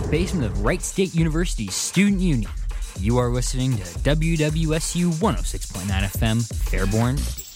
basement of Wright State University's Student Union. You are listening to WWSU 106.9 FM, Fairborn,